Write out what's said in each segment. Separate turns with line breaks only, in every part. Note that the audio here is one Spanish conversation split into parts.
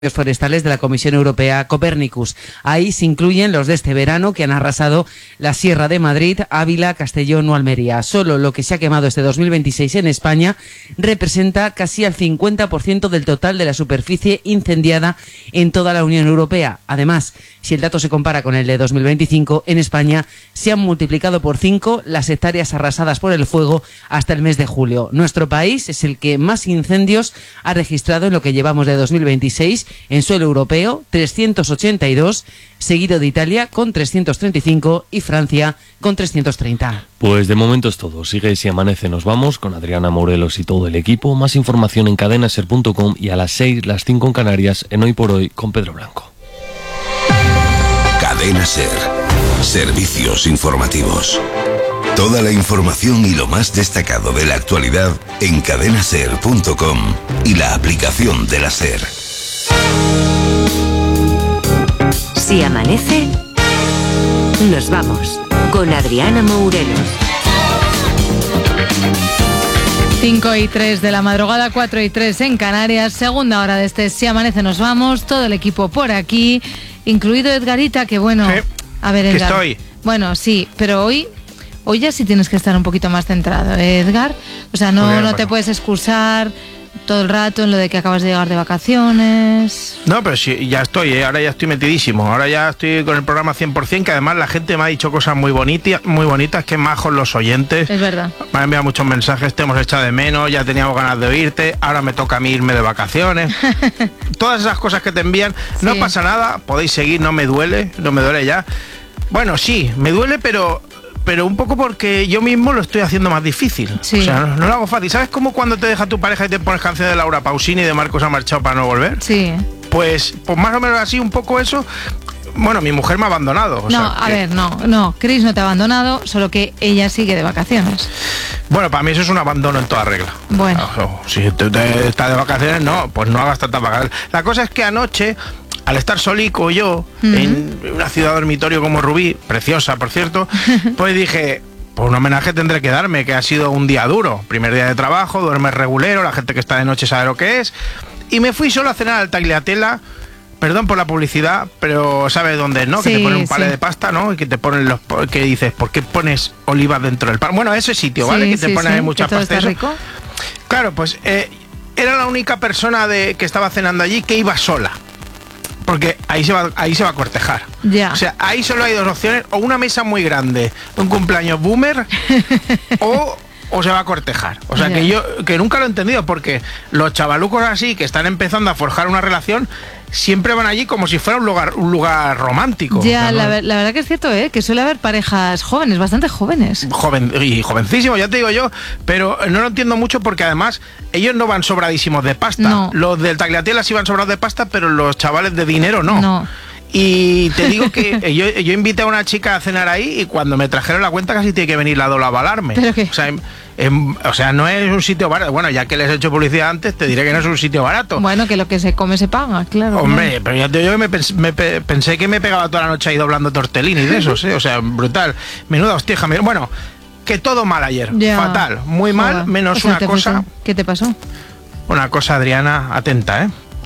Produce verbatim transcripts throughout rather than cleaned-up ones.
forestales de la Comisión Europea Copernicus. Ahí se incluyen los de este verano que han arrasado la Sierra de Madrid, Ávila, Castellón o Almería. Solo lo que se ha quemado este dos mil veintiséis en España representa casi el cincuenta por ciento del total de la superficie incendiada en toda la Unión Europea. Además, si el dato se compara con el de dos mil veinticinco, en España se han multiplicado por cinco las hectáreas arrasadas por el fuego hasta el mes de julio. Nuestro país es el que más incendios ha registrado en lo que llevamos de dos mil veintiséis, en suelo europeo, trescientos ochenta y dos, seguido de Italia con trescientos treinta y cinco y Francia con trescientos treinta.
Pues de momento es todo. Sigue Si Amanece, nos vamos con Adriana Morelos y todo el equipo. Más información en cadena ser punto com y a las seis, las cinco en Canarias, en Hoy por Hoy con Pedro Blanco.
Cadena Ser. Servicios informativos. Toda la información y lo más destacado de la actualidad en cadena ser punto com y la aplicación de la Ser.
Si amanece, nos vamos con Adriana Morelos.
cinco y tres de la madrugada, cuatro y tres en Canarias, segunda hora de este Si Amanece, nos vamos, todo el equipo por aquí, incluido Edgarita, que bueno,
sí,
a ver, Edgar.
Que estoy.
Bueno, sí, pero hoy, hoy ya sí tienes que estar un poquito más centrado, ¿eh, Edgar? O sea, no,
Joder,
no
bueno.
te puedes excusar todo el rato en lo de que acabas de llegar de vacaciones.
No, pero sí, ya estoy, ¿eh? Ahora ya estoy metidísimo. Ahora ya estoy con el programa cien por ciento, que además la gente me ha dicho cosas muy bonitas, muy bonitas, que majos los oyentes.
Es verdad.
Me han enviado muchos mensajes, te hemos echado de menos, ya teníamos ganas de oírte, ahora me toca a mí irme de vacaciones. Todas esas cosas que te envían, no
Sí.
pasa nada, podéis seguir, no me duele, no me duele ya. Bueno, sí, me duele, pero... pero un poco porque yo mismo lo estoy haciendo más difícil.
Sí.
O sea, no, no lo hago fácil. ¿Sabes cómo cuando te deja tu pareja y te pones canciones de Laura Pausini y de Marcos ha marchado para no volver?
Sí.
Pues, pues más o menos así, un poco eso. Bueno, mi mujer me ha abandonado. O
No,
sea,
a
que-
ver, no, no, Chris no te ha abandonado, solo que ella sigue de vacaciones.
Bueno, para mí eso es un abandono en toda regla.
Bueno.
O- o si tú te- estás de vacaciones, no, pues no hagas tantas vacaciones. La cosa es que anoche, al estar solico yo,
Ujú.
en una ciudad dormitorio como Rubí, preciosa por cierto, pues dije, pues un homenaje tendré que darme, que ha sido un día duro. Primer día de trabajo, duermes regulero, la gente que está de noche sabe lo que es. Y me fui solo a cenar al Tagliatella. Perdón por la publicidad, pero ¿sabes dónde, no?
Sí,
que te ponen un palé
sí.
de pasta, ¿no? Y que te ponen los... que dices, ¿por qué pones olivas dentro del pan? Bueno, ese sitio, ¿vale?
Sí,
Que te
sí,
ponen
sí,
ahí muchas
que todo está
pastas.
rico.
Claro, pues eh, era la única persona de, que estaba cenando allí que iba sola. Porque ahí se va, ahí se va a cortejar.
Ya.
O sea, ahí solo hay dos opciones, o una mesa muy grande, un cumpleaños boomer, o, o se va a cortejar. O sea,
Ya.
que yo que nunca lo he entendido, porque los chavalucos así, que están empezando a forjar una relación, siempre van allí como si fuera un lugar, un lugar romántico.
Ya,
O sea,
la,
¿no?
ver- la verdad que es cierto, ¿eh? Que suele haber parejas jóvenes, bastante jóvenes.
Joven, y jovencísimo, ya te digo yo, pero no lo entiendo mucho porque además ellos no van sobradísimos de pasta.
No.
Los del Tagliatella sí van sobrados de pasta, pero los chavales de dinero no.
No.
Y te digo que yo, yo invité a una chica a cenar ahí y cuando me trajeron la cuenta casi tiene que venir la dola a avalarme.
¿Pero qué?
O sea, em- em- o sea, no es un sitio barato. Bueno, ya que les he hecho publicidad antes, te diré que no es un sitio barato.
Bueno, que lo que se come se paga, claro.
Hombre, pero ya te digo que me, pens- me pe- pensé que me pegaba toda la noche ahí doblando tortellini de esos, ¿eh? O sea, brutal. Menuda hostieja. me- Bueno, que todo mal ayer.
Ya.
Fatal. Muy mal,
Joder.
menos
O sea,
una
te
cosa.
pasó- ¿Qué te pasó?
Una cosa, Adriana, atenta, ¿eh?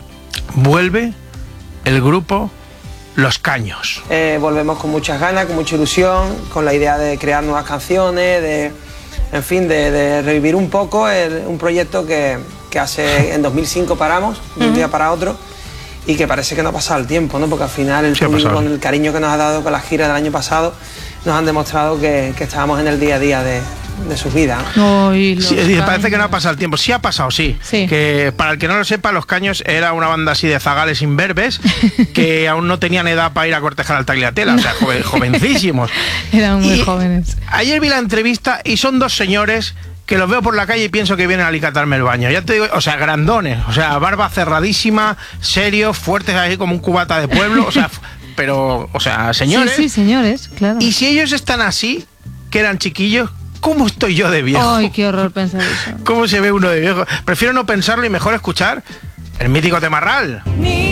Vuelve el grupo Los Caños.
Eh, volvemos con muchas ganas, con mucha ilusión, con la idea de crear nuevas canciones, de, en fin, de, de revivir un poco el- un proyecto que, que hace en dos mil cinco paramos, de un día para otro, y que parece que no ha pasado el tiempo, ¿no? Porque al final el
Sí ha
público,
pasado.
con el cariño que nos ha dado con la gira del año pasado, nos han demostrado que, que estábamos en el día a día de, de sus vidas, ¿no?
Ay, los
Sí, dice, parece que no ha
caños.
pasado el tiempo. Sí ha pasado, sí.
Sí.
Que para el que no lo sepa, Los Caños era una banda así de zagales imberbes que aún no tenían edad para ir a cortejar al Tagliatella. O sea, joven- jovencísimos.
Eran muy
Y
jóvenes.
Ayer vi la entrevista y son dos señores que los veo por la calle y pienso que vienen a alicatarme el baño. Ya te digo, o sea, grandones, o sea, barba cerradísima, serios, fuertes así como un cubata de pueblo, o sea, f- pero, o sea, señores.
Sí, sí, señores, claro.
Y si ellos están así, que eran chiquillos, ¿cómo estoy yo de viejo?
Ay, qué horror pensar eso.
¿Cómo se ve uno de viejo? Prefiero no pensarlo y mejor escuchar el mítico Temarral.
Mi